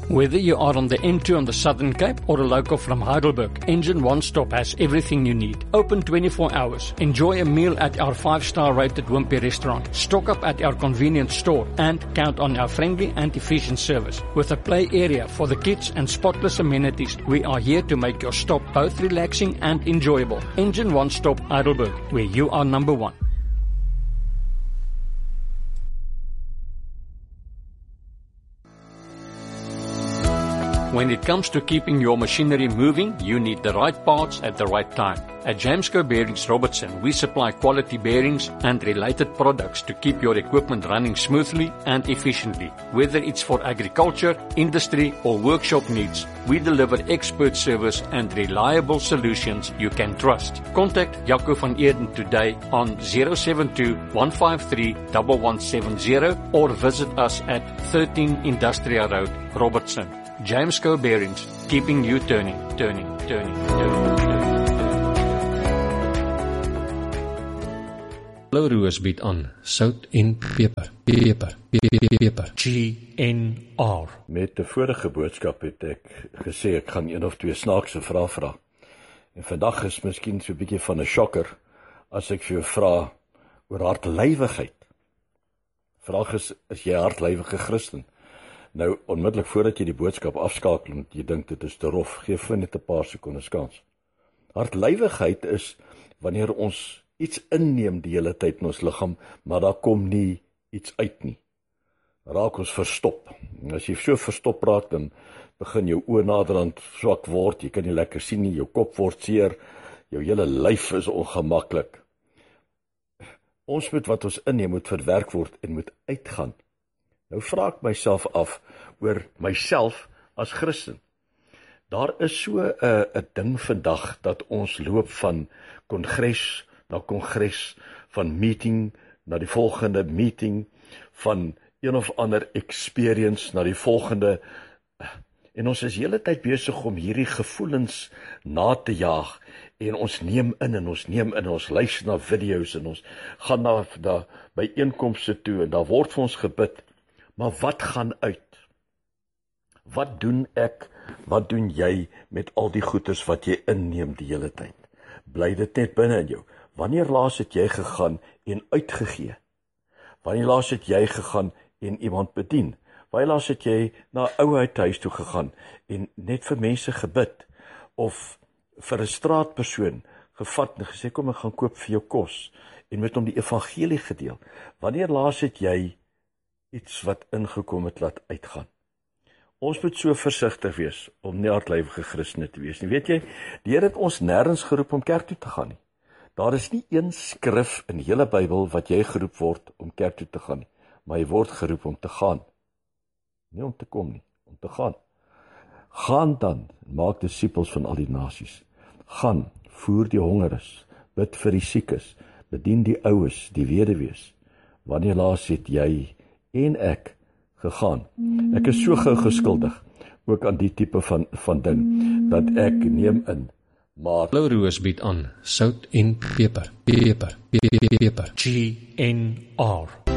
Whether you are on the N2 on the Southern Cape or a local from Heidelberg, Engine One Stop has everything you need. Open 24 hours. Enjoy a meal at our 5-star rated Wimpy restaurant. Stock up at our convenience store and count on our friendly and efficient service. With a play area for the kids and spotless amenities, we are here to make your stop both relaxing and enjoyable. Engine One Stop Heidelberg, where you are number one. When it comes to keeping your machinery moving, you need the right parts at the right time. At Jamsco Bearings Robertson, we supply quality bearings and related products to keep your equipment running smoothly and efficiently. Whether it's for agriculture, industry, or workshop needs, we deliver expert service and reliable solutions you can trust. Contact Jaco van Eerden today on 072-153-1170 or visit us at 13 Industrial Road, Robertson. Jamsco Bearings, keeping you turning. Roos bied aan sout en peper. GNR. Met die vorige boodskap het ek gesê ek gaan een of twee snaakse vrae vra. En vandag is miskien so 'n bietjie van 'n shocker as ek vir jou vra oor hartlywigheid. Vraag is jy 'n hartlywige Christen? Nou, onmiddellik voordat jy die boodskap afskakel en jy dink dit is te rof, geef net 'n paar sekondes kans. Hartlywigheid is wanneer ons iets inneem die hele tyd in ons liggaam, maar daar kom nie iets uit nie. Raak ons verstop. En as jy so verstop raak, dan begin jou oë naderhand swak word, jy kan nie lekker sien nie, jou kop word seer, jou hele lyf is ongemaklik. Ons moet wat ons inneem moet verwerk word en moet uitgaan. Nou vra ek myself af oor myself as Christen. Daar is so 'n ding vandag dat ons loop van kongres na kongres, van meeting na die volgende meeting, van een of ander experience na die volgende, en ons is hele tyd besig om hierdie gevoelens na te jaag, en ons neem in en ons luister na video's en ons gaan na byeenkomste toe en daar word vir ons gebid. Maar wat gaan uit? Wat doen ek, wat doen jy met al die goeders wat jy inneem die hele tyd? Bly dit net binne in jou? Wanneer laas het jy gegaan en uitgegee? Wanneer laas het jy gegaan en iemand bedien? Wanneer laas het jy na 'n ouer huis toe gegaan en net vir mense gebid? Of vir 'n straatpersoon gevat en gesê, kom ek gaan koop vir jou kos en met hom die evangelie gedeel? Wanneer laas het jy iets wat ingekom het laat uitgaan? Ons moet so versigtig wees om nie hartlywige Christene te wees nie. Weet jy, die Here het ons nêrens geroep om kerk toe te gaan nie. Daar is nie een skrif in die hele Bybel wat jy geroep word om kerk toe te gaan nie, maar jy word geroep om te gaan. Nie om te kom nie, om te gaan. Gaan dan, maak disippels van al die nasies. Gaan, voer die hongeres, bid vir die siekes, bedien die oues, die weduwees. Wanneer laas het jy en ek gegaan? Ek is so gou geskuldig, ook aan die tipe van ding, dat ek neem in, maar Roos bied aan sout en peper. GNR.